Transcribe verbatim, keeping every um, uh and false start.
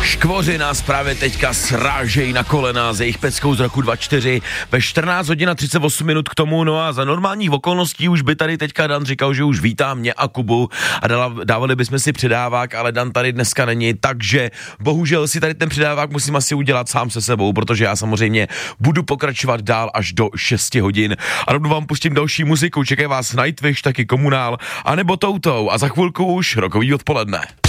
Škvoři nás právě teďka srážejí na kolena s jejich peckou z roku dva čtyři ve čtrnáct hodin a třicet osm minut k tomu, no a za normálních okolností už by tady teďka Dan říkal, že už vítá mě a Kubu a dala, dávali bychom si předávák, ale Dan tady dneska není, takže bohužel si tady ten předávák musím asi udělat sám se sebou, protože já samozřejmě budu pokračovat dál až do šesti hodin a rovnou vám pustím další muziku, čekají vás Nightwish, taky Komunál, anebo Toutou a za chvilku už rokový odpoledne.